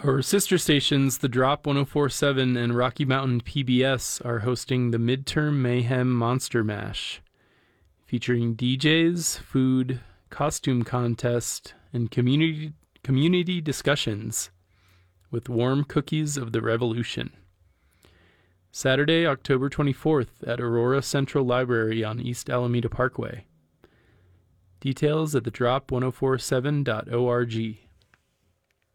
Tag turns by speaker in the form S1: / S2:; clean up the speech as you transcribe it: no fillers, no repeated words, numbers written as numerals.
S1: Our sister stations, the Drop 1047 and Rocky Mountain PBS, are hosting the Midterm Mayhem Monster Mash, featuring DJs, food, costume contest, and community discussions with warm cookies of the revolution. Saturday, October 24th at Aurora Central Library on East Alameda Parkway. Details at thedrop1047.org.